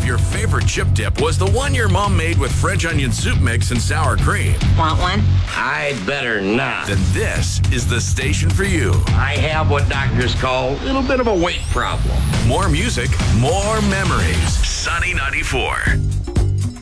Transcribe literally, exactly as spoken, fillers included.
your favorite chip dip was the one your mom made with French onion soup mix and sour cream, Want one? I'd better not. then this is the station for you. I have what doctors call a little bit of a weight problem. More music, more memories. Sunny ninety-four.